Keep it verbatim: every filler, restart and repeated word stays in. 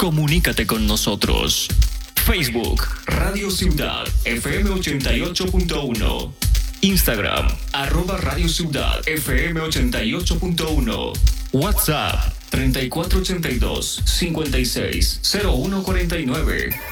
Comunícate con nosotros. Facebook, Radio Ciudad, F M ochenta y ocho punto uno. Instagram, arroba Radio Ciudad, F M ochenta y ocho punto uno. WhatsApp, treinta y cuatro ochenta y dos, cincuenta y seis, cero uno cuarenta y nueve.